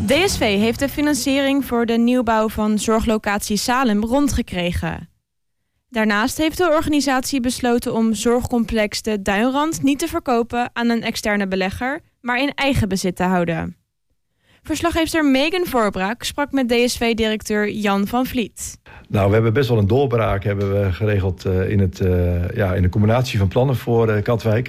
DSV heeft de financiering voor de nieuwbouw van zorglocatie Salem rondgekregen. Daarnaast heeft de organisatie besloten om zorgcomplex De Duinrand niet te verkopen aan een externe belegger, maar in eigen bezit te houden. Verslaggever Megan Voorbraak sprak met DSV-directeur Jan van Vliet. Nou, we hebben best wel een doorbraak geregeld in de combinatie van plannen voor Katwijk.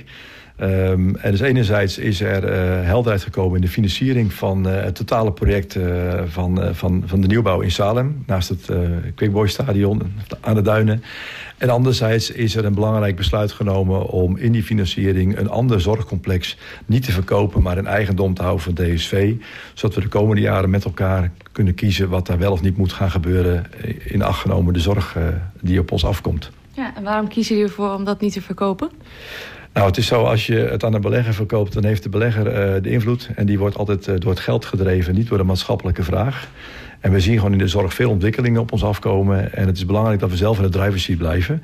En dus enerzijds is er helderheid gekomen in de financiering van het totale project van de nieuwbouw in Salem, naast het Quickboy-stadion aan de Duinen. En anderzijds is er een belangrijk besluit genomen om in die financiering een ander zorgcomplex niet te verkopen, maar in eigendom te houden van DSV. Zodat we de komende jaren met elkaar kunnen kiezen wat daar wel of niet moet gaan gebeuren, in acht genomen de zorg die op ons afkomt. Ja, en waarom kiezen jullie ervoor om dat niet te verkopen? Nou, het is zo, als je het aan een belegger verkoopt, dan heeft de belegger de invloed. En die wordt altijd door het geld gedreven, niet door de maatschappelijke vraag. En we zien gewoon in de zorg veel ontwikkelingen op ons afkomen. En het is belangrijk dat we zelf in de driver's seat blijven.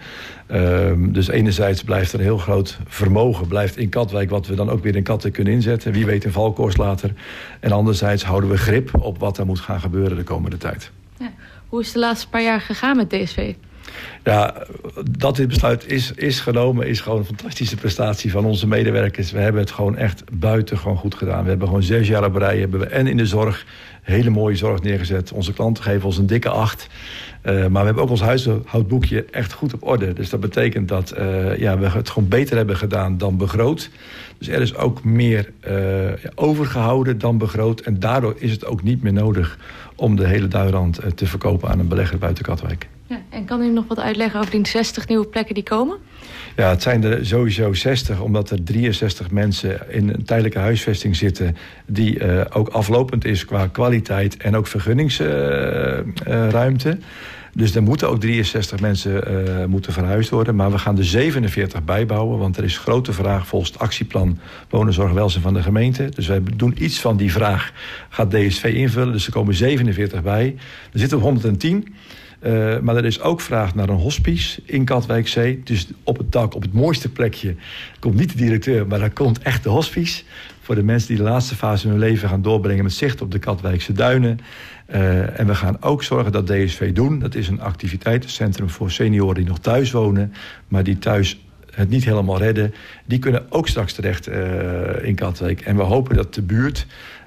Dus enerzijds blijft er een heel groot vermogen blijft in Katwijk, wat we dan ook weer in Katwijk kunnen inzetten. Wie weet een Valkhorst later. En anderzijds houden we grip op wat er moet gaan gebeuren de komende tijd. Ja. Hoe is het de laatste paar jaar gegaan met DSV? Ja, dat dit besluit is genomen, is gewoon een fantastische prestatie van onze medewerkers. We hebben het gewoon echt buitengewoon goed gedaan. We hebben gewoon 6 jaar op rij, en in de zorg hele mooie zorg neergezet. Onze klanten geven ons een dikke 8. Maar we hebben ook ons huishoudboekje echt goed op orde. Dus dat betekent dat we het gewoon beter hebben gedaan dan begroot. Dus er is ook meer overgehouden dan begroot. En daardoor is het ook niet meer nodig om de hele Duinrand te verkopen aan een belegger buiten Katwijk. Ja, en kan u nog wat uitleggen over die 60 nieuwe plekken die komen? Ja, het zijn er sowieso 60, omdat er 63 mensen in een tijdelijke huisvesting zitten die ook aflopend is qua kwaliteit en ook vergunningsruimte. Dus er moeten ook 63 mensen moeten verhuisd worden. Maar we gaan er 47 bijbouwen, want er is grote vraag volgens het actieplan Wonenzorg Welzijn van de gemeente. Dus wij doen iets van die vraag, gaat DSV invullen. Dus er komen 47 bij. Er zitten 110. Maar er is ook vraag naar een hospice in Katwijkzee. Dus op het dak, op het mooiste plekje, komt niet de directeur, maar daar komt echt de hospice. Voor de mensen die de laatste fase van hun leven gaan doorbrengen met zicht op de Katwijkse duinen. En we gaan ook zorgen dat DSV Doen, dat is een activiteitencentrum voor senioren die nog thuis wonen, maar die thuis het niet helemaal redden. Die kunnen ook straks terecht in Katwijk. En we hopen dat de buurt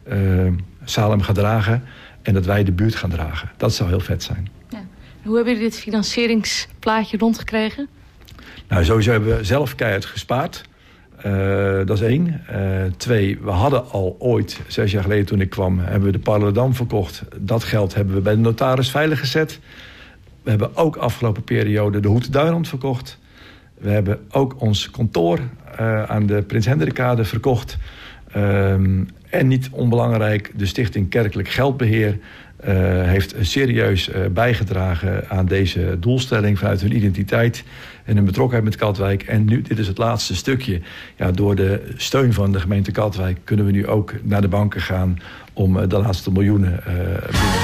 Salem gaat dragen en dat wij de buurt gaan dragen. Dat zou heel vet zijn. Hoe hebben jullie dit financieringsplaatje rondgekregen? Nou, sowieso hebben we zelf keihard gespaard. Dat is 1. 2, we hadden al ooit, 6 jaar geleden toen ik kwam, hebben we de Parledam verkocht. Dat geld hebben we bij de notaris veilig gezet. We hebben ook afgelopen periode de Hoed Duinrand verkocht. We hebben ook ons kantoor aan de Prins Hendrikkade verkocht. En niet onbelangrijk, de Stichting Kerkelijk Geldbeheer heeft serieus bijgedragen aan deze doelstelling vanuit hun identiteit en hun betrokkenheid met Katwijk. En nu, dit is het laatste stukje. Ja, door de steun van de gemeente Katwijk kunnen we nu ook naar de banken gaan om de laatste miljoenen binnen.